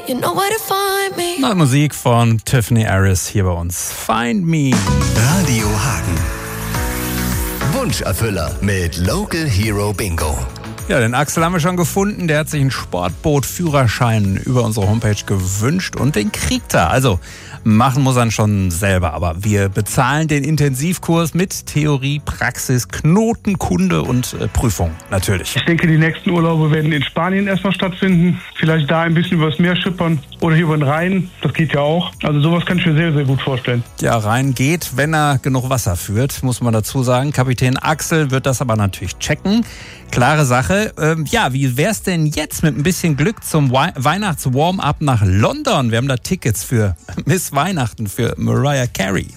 You know where to find me. Neue Musik von Tiffany Harris hier bei uns. Find Me. Radio Hagen. Wunscherfüller mit Local Hero Bingo. Ja, den Axel haben wir schon gefunden. Der hat sich einen Sportboot-Führerschein über unsere Homepage gewünscht und den kriegt er. Also machen muss er schon selber. Aber wir bezahlen den Intensivkurs mit Theorie, Praxis, Knotenkunde und Prüfung natürlich. Ich denke, die nächsten Urlaube werden in Spanien erstmal stattfinden. Vielleicht da ein bisschen übers Meer schippern oder hier über den Rhein. Das geht ja auch. Also sowas kann ich mir sehr, sehr gut vorstellen. Ja, Rhein geht, wenn er genug Wasser führt, muss man dazu sagen. Kapitän Axel wird das aber natürlich checken. Klare Sache. Ja, wie wär's denn jetzt mit ein bisschen Glück zum Weihnachts-Warm-Up nach London? Wir haben da Tickets für Miss Weihnachten für Mariah Carey.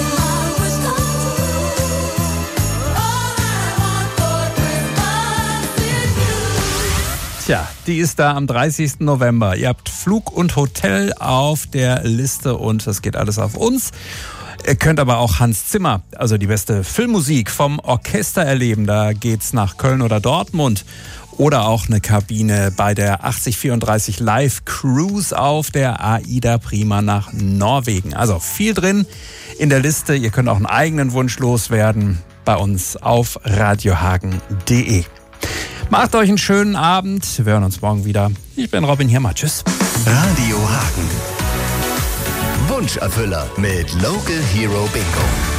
Tja, die ist da am 30. November. Ihr habt Flug und Hotel auf der Liste und das geht alles auf uns. Ihr könnt aber auch Hans Zimmer, also die beste Filmmusik vom Orchester erleben. Da geht's nach Köln oder Dortmund. Oder auch eine Kabine bei der 8034 Live Cruise auf der AIDA Prima nach Norwegen. Also viel drin in der Liste. Ihr könnt auch einen eigenen Wunsch loswerden bei uns auf radiohagen.de. Macht euch einen schönen Abend. Wir hören uns morgen wieder. Ich bin Robin Hirmer. Tschüss. Radio Hagen. Wunscherfüller mit Local Hero Bingo.